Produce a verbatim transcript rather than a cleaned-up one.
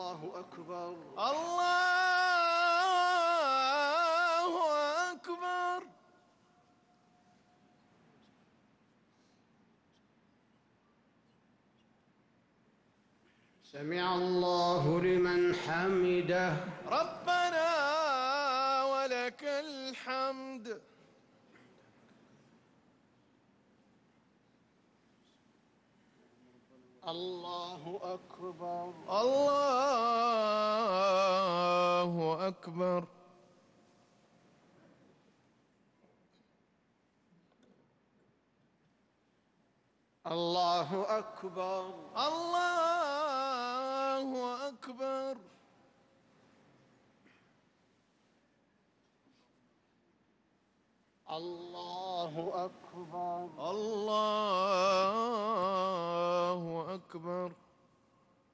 الله أكبر. الله أكبر. سمع الله لمن حمده. ربنا ولك الحمد. الله أكبر. الله أكبر. الله أكبر. الله أكبر. الله أكبر. الله أكبر.